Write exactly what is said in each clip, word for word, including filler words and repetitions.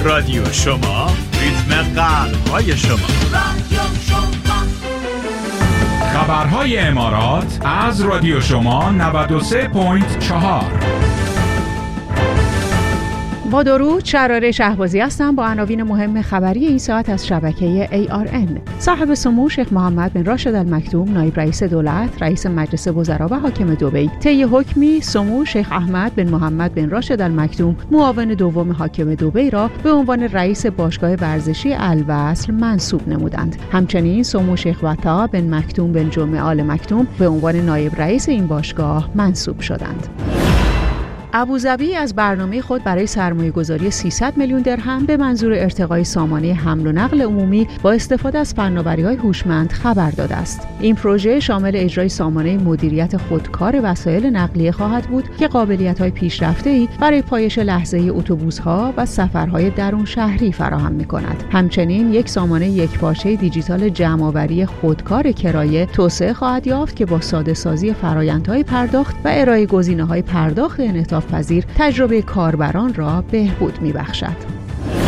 رادیو شما، ریتم قلب‌های شما. رادیو شما. خبرهای امارات از رادیو شما نود و سه ممیز چهار. با درود، شراره شهبازی هستم با عناوین مهم خبری این ساعت از شبکه ای آر ان. صاحب سمو شیخ محمد بن راشد المکتوم، نایب رئیس دولت، رئیس مجلس وزرا و حاکم دبی، طی حکمی سمو شیخ احمد بن محمد بن راشد المکتوم، معاون دوم حاکم دبی را به عنوان رئیس باشگاه ورزشی الوصل منصوب نمودند. همچنین سمو شیخ وطا بن مکتوم بن جمعه آل مکتوم به عنوان نایب رئیس این باشگاه منصوب شدند. ابوظبی از برنامه خود برای سرمایه‌گذاری سیصد میلیون درهم به منظور ارتقای سامانه حمل و نقل عمومی با استفاده از فناوری‌های هوشمند خبر داده است. این پروژه شامل اجرای سامانه مدیریت خودکار وسایل نقلیه خواهد بود که قابلیت‌های پیشرفته‌ای برای پایش لحظه‌ای اتوبوس‌ها و سفرهای درون شهری فراهم می‌کند. همچنین یک سامانه یکپارچه دیجیتال جمع‌آوری خودکار کرایه توسعه خواهد یافت که با ساده‌سازی فرآیندهای پرداخت و ارائه گزینه‌های پرداخت انعطاف پذیر تجربه کاربران را بهبود می‌بخشد.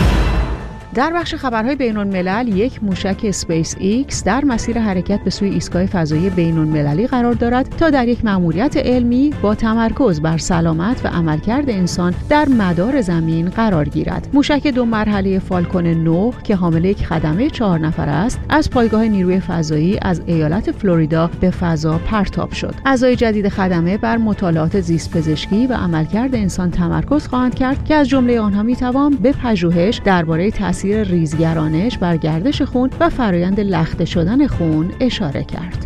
در بخش خبرهای بین‌الملل، یک موشک اسپیس ایکس در مسیر حرکت به سوی ایستگاه فضایی بین‌المللی قرار دارد تا در یک مأموریت علمی با تمرکز بر سلامت و عملکرد انسان در مدار زمین قرار گیرد. موشک دو مرحله فالکون نه که حامل یک خدمه چهار نفره است، از پایگاه نیروی فضایی از ایالت فلوریدا به فضا پرتاب شد. اعضای جدید خدمه بر مطالعات زیست پزشکی و عملکرد انسان تمرکز خواهند کرد که از جمله آنها می‌توان به پژوهش درباره تاثیر ریزگرانش بر گردش خون و فرایند لخته شدن خون اشاره کرد.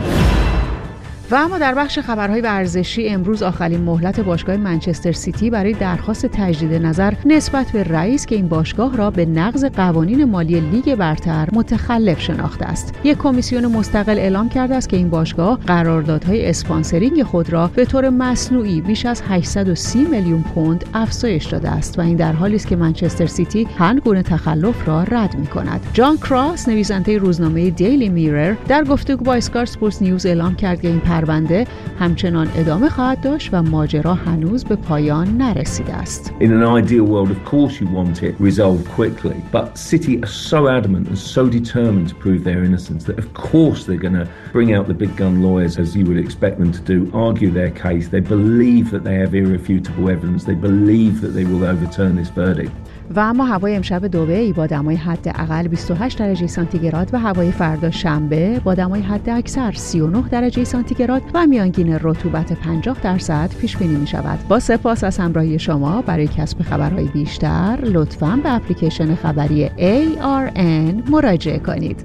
و اما در بخش خبرهای ورزشی، امروز آخرین مهلت باشگاه منچستر سیتی برای درخواست تجدید نظر نسبت به رئیس که این باشگاه را به نقض قوانین مالی لیگ برتر متخلف شناخته است. یک کمیسیون مستقل اعلام کرده است که این باشگاه قراردادهای اسپانسرینگ خود را به طور مصنوعی بیش از هشتصد و سی میلیون پوند افزایش داده است و این در حالی است که منچستر سیتی هر گونه تخلف را رد می‌کند. جان کراس، نویسنده روزنامه دیلی میرر، در گفتگو با اسکای اسپورتس نیوز اعلام کرد که این پرونده همچنان ادامه خواهد داشت و ماجرا هنوز به پایان نرسیده است. In an ideal world, of course you want it resolved quickly, but City are so adamant and so determined to prove their innocence that of course they're going to bring out the big gun lawyers, as you would expect them to do, argue their case. They believe that they have irrefutable evidence. They believe that they will overturn this verdict. و اما هوای امشب دبی با دمای حداقل بیست و هشت درجه سانتیگراد و هوای فردا شنبه با دمای حداکثر سی و نه درجه سانتیگراد و میانگین رطوبت پنجاه درصد پیش بینی می شود. با سپاس از همراهی شما. برای کسب خبرهای بیشتر لطفاً به اپلیکیشن خبری ای آر ان مراجعه کنید.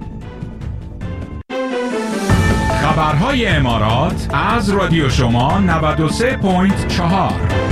خبرهای امارات از رادیو شما نود و سه ممیز چهار.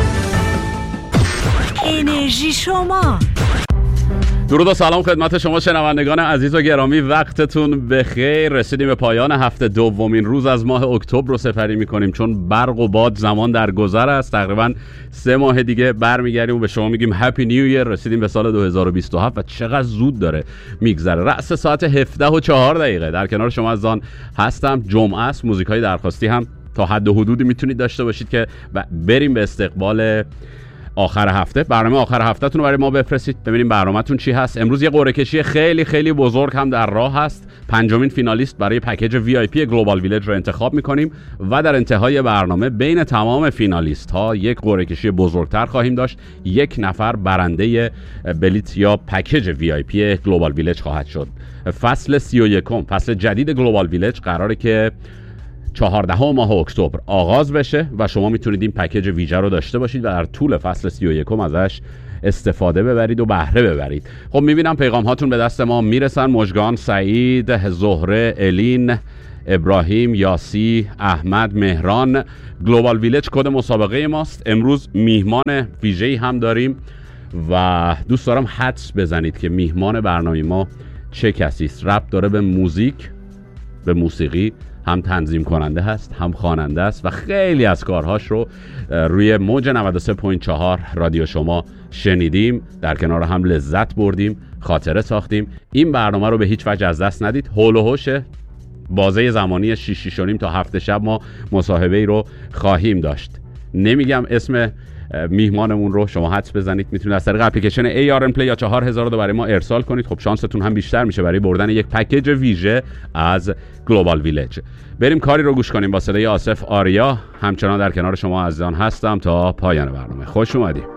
انرژی شما. درود و سلام خدمت شما شنوندگان عزیز و گرامی، وقتتون بخیر. رسیدیم به پایان هفته دومین روز از ماه اکتبر رو سپری میکنیم، چون برق و باد زمان در گذر است. تقریبا سه ماه دیگه برمیگردیم و به شما میگیم هپی نیو ایر. رسیدیم به سال دو هزار و بیست و هفت و چقدر زود داره میگذره. رأس ساعت هفده و چهار دقیقه در کنار شما از آن هستم. جمعه است، موزیکای درخواستی هم تا حد و حدودی میتونید داشته باشید که بریم به استقبال آخر هفته. برنامه آخر هفتهتون رو برای ما بفرستید ببینیم برنامه‌تون چی هست. امروز یه قرعه کشی خیلی خیلی بزرگ هم در راه هست. پنجمین فینالیست برای پکیج وی آی پی گلوبال ویلج رو انتخاب می‌کنیم و در انتهای برنامه بین تمام فینالیست ها یک قرعه کشی بزرگتر خواهیم داشت. یک نفر برنده بلیت یا پکیج وی آی پی گلوبال ویلج خواهد شد. فصل سی و یکم، فصل جدید گلوبال ویلج قراره که چهاردهم ماه اکتبر آغاز بشه و شما میتونید این پکیج ویژه رو داشته باشید و در طول فصل سی و یکم ازش استفاده ببرید و بهره ببرید. خب میبینم پیغام هاتون به دست ما میرسن. مژگان، سعید، زهره، الین، ابراهیم، یاسی، احمد، مهران. گلوبال ویلج کد مسابقه ماست. امروز میهمان ویژه‌ای هم داریم و دوست دارم حدس بزنید که میهمان برنامه ما چه کسی است. ربط داره به موزیک، به موسیقی، هم تنظیم کننده هست، هم خواننده است و خیلی از کارهاش رو روی موج نود و سه ممیز چهار رادیو شما شنیدیم، در کنار هم لذت بردیم، خاطره ساختیم. این برنامه رو به هیچ وجه از دست ندید. هول و هوش بازه زمانی شش شش و نیم تا هفت شب ما مصاحبه ای رو خواهیم داشت. نمیگم اسم میهمانمون رو شما حدس بزنید. میتونید از طریق اپلیکیشن ای آر ان پلی یا چهار هزار رو برای ما ارسال کنید. خب شانستون هم بیشتر میشه برای بردن یک پکیج ویژه از گلوبال ویلج. بریم کاری رو گوش کنیم با صدای آصف آریا. همچنان در کنار شما عزیزان هستم تا پایان برنامه. خوش اومدید.